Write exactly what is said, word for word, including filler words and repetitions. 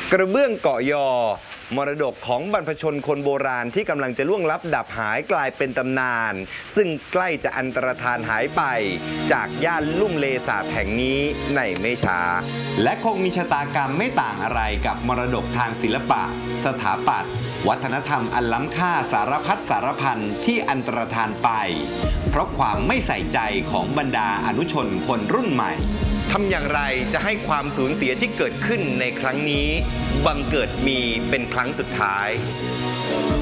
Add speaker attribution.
Speaker 1: กระเบื้องเกาะยอมรดกของบรรพชนคนโบราณที่กำลังจะล่วงลับดับหายกลายเป็นตำนานซึ่งใกล้จะอันตรธานหายไปจากย่านลุ่มเลสาบแห่งนี้ในไม่ช้าและคงมีชะตากรรมไม่ต่างอะไรกับมรดกทางศิลปะสถาปัตย์วัฒนธรรมอันล้ำค่าสารพัดสารพันที่อันตรธานไปเพราะความไม่ใส่ใจของบรรดาอนุชนคนรุ่นใหม่ทำอย่างไรจะให้ความสูญเสียที่เกิดขึ้นในครั้งนี้บังเกิดมีเป็นครั้งสุดท้าย